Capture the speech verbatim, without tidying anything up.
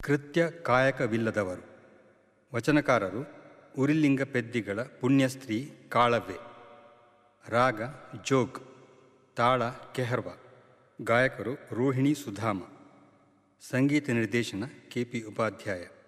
ಕೃತ್ಯ ಕಾಯಕವಿಲ್ಲದವರು. ವಚನಕಾರರು ಉರಿಲಿಂಗ ಪೆದ್ದಿಗಳ ಪುಣ್ಯಸ್ತ್ರೀ ಕಾಳವ್ವೆ. ರಾಗ ಜೋಗ್, ತಾಳ ಕೆಹರ್ವ. ಗಾಯಕರು ರೋಹಿಣಿ ಸುಧಾಮ. ಸಂಗೀತ ನಿರ್ದೇಶನ ಕೆ ಪಿ ಉಪಾಧ್ಯಾಯ.